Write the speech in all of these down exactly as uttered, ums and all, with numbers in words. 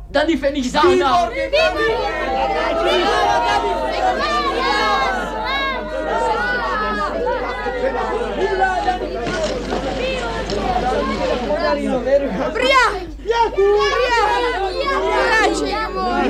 Danifen ich zahnal. Bria! Bria! Bráček môj!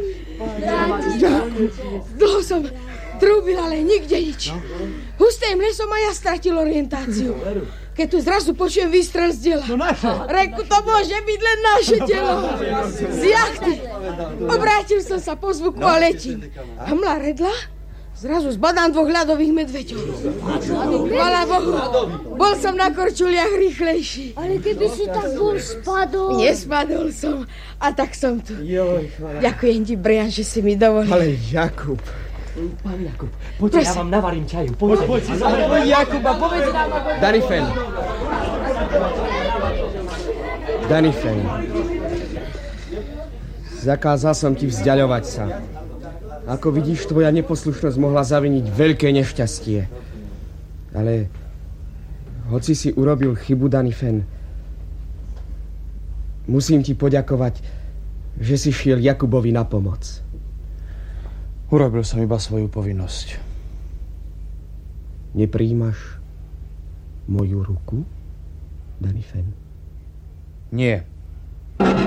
Dlho som trúbil, ale nikde nič. Hustým lesom a ja stratil orientáciu. Keď tu zrazu počujem výstrel z diela. No naše. Reku, to môže byť len naše telo. Z jachty. Obrátil som sa po zvuku a letím. Hmla redla, zrazu zbadám dvoch ľadových medveďov. Chvala Bohu, bol som na korčuliach rýchlejší. Ale keby si tak bol spadol... Nespadol som, a tak som tu. Ďakujem ti, Brian, že si mi dovolil. Ale Jakub... Pán Jakub, poďte, ja vám navarím čaju. Poďte. Poď si zahrať. Jakuba, povedz nám, ako... Danifen. Danifen. Zakázal som ti vzdiaľovať sa. Ako vidíš, tvoja neposlušnosť mohla zaviniť veľké nešťastie. Ale hoci si urobil chybu, Danifen, musím ti poďakovať, že si šiel Jakubovi na pomoc. Urobil som iba svoju povinnosť. Nepríjmaš moju ruku, Danifen? Nie.